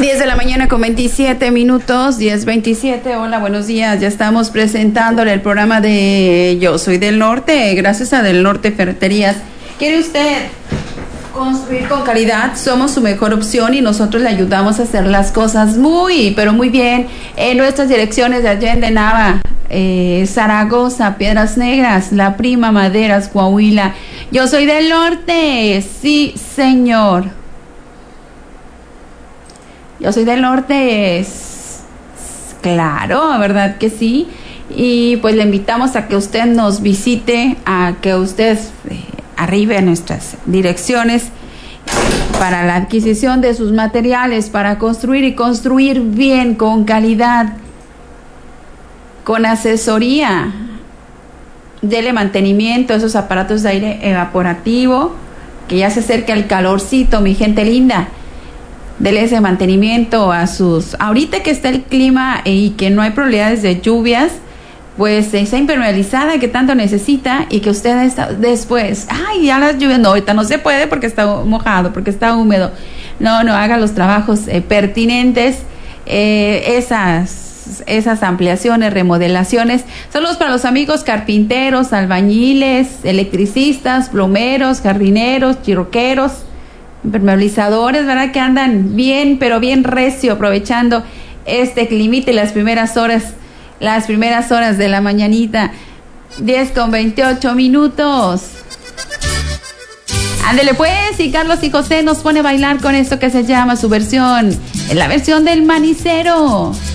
10 de la mañana con 27 minutos, 10:27. Hola, buenos días. Ya estamos presentándole el programa de Yo Soy del Norte, gracias a Del Norte Ferreterías. ¿Quiere usted construir con calidad? Somos su mejor opción y nosotros le ayudamos a hacer las cosas muy, pero muy bien en nuestras direcciones de Allende, Nava, Zaragoza, Piedras Negras, La Prima, Maderas, Coahuila. Yo soy del norte, sí señor. Yo soy del norte, claro, ¿verdad que sí? Y pues le invitamos a que usted nos visite, a que usted arribe a nuestras direcciones para la adquisición de sus materiales, para construir y construir bien, con calidad, con asesoría. Dele mantenimiento a esos aparatos de aire evaporativo, que ya se acerca el calorcito, mi gente linda. Dele ese mantenimiento a sus... Ahorita que está el clima y que no hay probabilidades de lluvias, pues esa impermeabilizada que tanto necesita, y que usted después, ay, ya las lluvias, no, ahorita no se puede porque está mojado, porque está húmedo. No, haga los trabajos pertinentes, esas ampliaciones, remodelaciones. Saludos para los amigos carpinteros, albañiles, electricistas, plomeros, jardineros, chirroqueros, impermeabilizadores, ¿verdad? Que andan bien, pero bien recio, aprovechando este climita y las primeras horas de la mañanita. 10:28 minutos. Ándele pues, y Carlos y José nos pone a bailar con esto que se llama su versión, la versión del manicero.